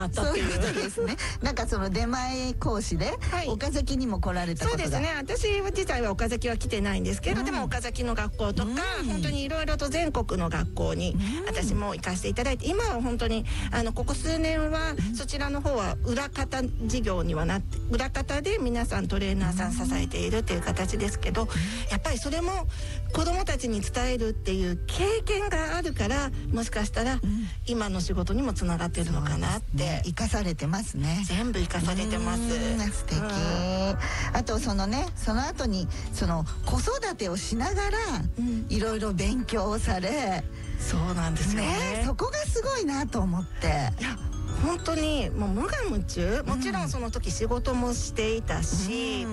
そういうことですね。なんかその出前講師で岡崎にも来られたことが。 そうですね。私自体は岡崎は来てないんですけど、でも岡崎の学校とか、本当にいろいろと全国の学校に私も行かせていただいて、今は本当にここ数年はそちらの方は裏方事業にはなって、裏方で皆さんトレーナーさん支えているっていう形ですけど、やっぱりそれも子どもたちに伝えるっていう経験があるから、もしかしたら今の仕事にもつながってるのかなって。 生かされてますね。 全部生かされてます。 素敵。あとその後にその子育てをしながらいろいろ勉強をされ、 そうなんですよね。 そこがすごいなと思って。 いや本当にもう無我夢中、もちろんその時仕事もしていたし、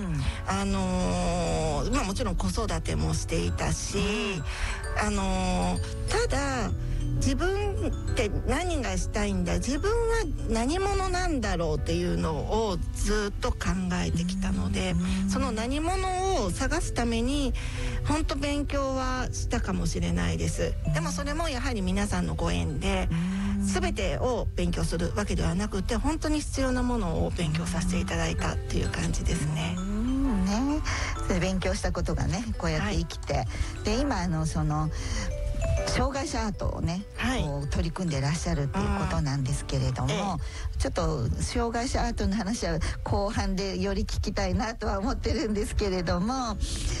もちろん子育てもしていたし、ただ自分って何がしたいんだ、自分は何者なんだろうっていうのをずっと考えてきたので、その何者を探すために本当勉強はしたかもしれないです。でもそれもやはり皆さんのご縁で、全てを勉強するわけではなくて、本当に必要なものを勉強させていただいたっていう感じですね。 それ勉強したことがね、こうやって生きて、で今その障害者アートをね、こう取り組んでらっしゃるっていうことなんですけれども、ちょっと障害者アートの話は後半でより聞きたいなとは思ってるんですけれども、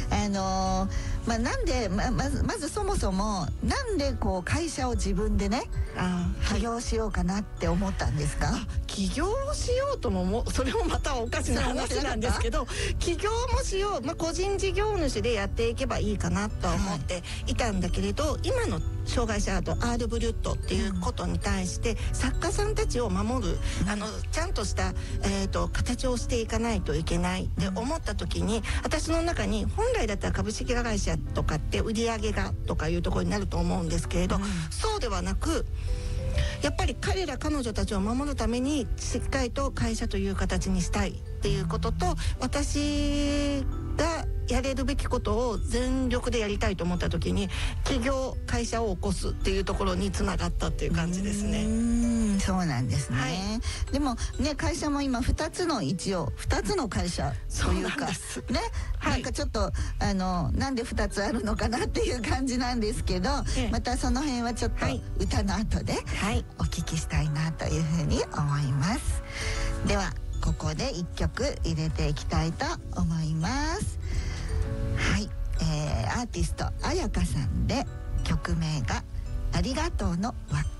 なんでまずそもそもなんでこう会社を自分でね起業しようかなって思ったんですか？ 起業しようともそれもまたおかしな話なんですけど、起業もしよう、個人事業主でやっていけばいいかなと思っていたんだけれど、今の障害者アートアールブリュットっていうことに対して作家さんたちを守る、ちゃんとした、形をしていかないといけないって思った時に、私の中に本来だったら株式会社とかって売上がとかいうところになると思うんですけれど、そうではなく、やっぱり彼女たちを守るためにしっかりと会社という形にしたいっていうことと、私がやれるべきことを全力でやりたいと思った時に会社を起こすっていうところにつながったっていう感じですね。 そうなんですね、でもね、会社も今2つの会社というかね、なんかちょっとなんで2つあるのかなっていう感じなんですけど、またその辺はちょっと歌の後でお聞きしたいなというふうに思います。ではここで1曲入れていきたいと思います。アーティスト彩香さんで、曲名がありがとうの輪っか。